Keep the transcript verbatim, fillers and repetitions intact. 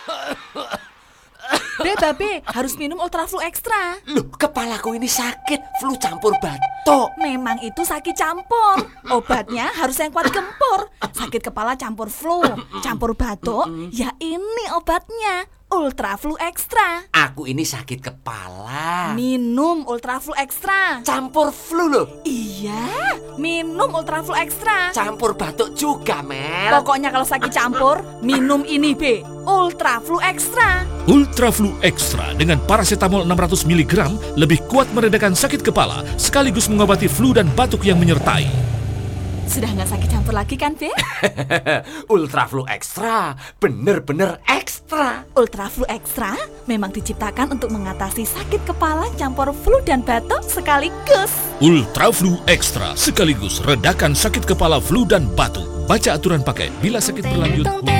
Be, Babe, harus minum Ultra Flu Extra. Loh, kepalaku ini sakit, flu campur batuk. Memang itu sakit campur. Obatnya harus yang kuat gempur. Sakit kepala campur flu, campur batuk, ya ini obatnya. Ultra Flu Extra. Aku ini sakit kepala. Minum Ultra Flu Extra. Campur flu loh. Iya, minum Ultra Flu Extra. Campur batuk juga, Mel. Pokoknya kalau sakit campur, minum ini, Be. Ultra Flu Extra. Ultra Flu Extra dengan paracetamol enam ratus miligram lebih kuat meredakan sakit kepala sekaligus mengobati flu dan batuk yang menyertai. Sudah nggak sakit campur lagi kan, Be? Ultra Flu Extra, bener-bener ekstra. Ultra Flu Extra memang diciptakan untuk mengatasi sakit kepala campur flu dan batuk sekaligus. Ultra Flu Extra sekaligus redakan sakit kepala flu dan batuk. Baca aturan pakai bila sakit berlanjut.